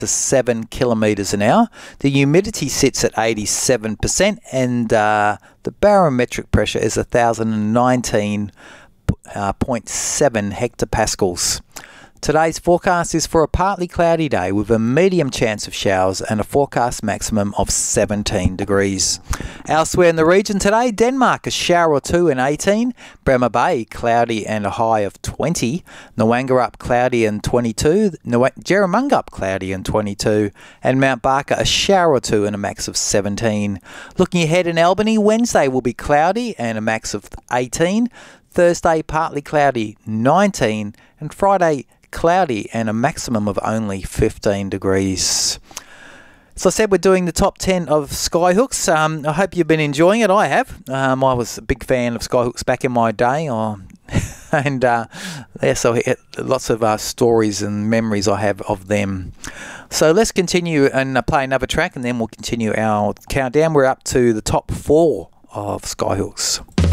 to 7 kilometres an hour. The humidity sits at 87%, and the barometric pressure is 1,019.7 hectopascals. Today's forecast is for a partly cloudy day with a medium chance of showers and a forecast maximum of 17 degrees. Elsewhere in the region today, Denmark, a shower or two and 18. Bremer Bay, cloudy and a high of 20. Noangarup, cloudy and 22. Jerramungup, cloudy and 22. And Mount Barker, a shower or two and a max of 17. Looking ahead in Albany, Wednesday will be cloudy and a max of 18. Thursday, partly cloudy, 19. And Friday, cloudy and a maximum of only 15 degrees. So I said we're doing the top 10 of Skyhooks. I hope you've been enjoying it. I have. I was a big fan of Skyhooks back in my day. And so lots of stories and memories I have of them. So let's continue and play another track, and then we'll continue our countdown. We're up to the top 4 of Skyhooks.